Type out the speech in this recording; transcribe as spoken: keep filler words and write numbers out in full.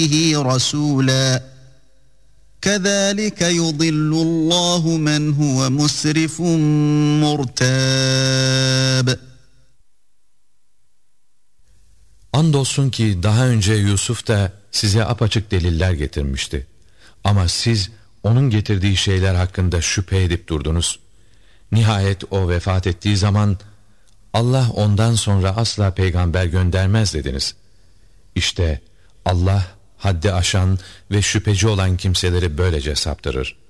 رَسُولًا كَذَٰلِكَ يُضِلُّ اللّٰهُ مَنْ هُوَ مُسْرِفٌ مُرْتَابٌ. Andolsun ki daha önce Yusuf da size apaçık deliller getirmişti. Ama siz onun getirdiği şeyler hakkında şüphe edip durdunuz. Nihayet o vefat ettiği zaman Allah ondan sonra asla peygamber göndermez dediniz. İşte Allah haddi aşan ve şüpheci olan kimseleri böylece saptırır.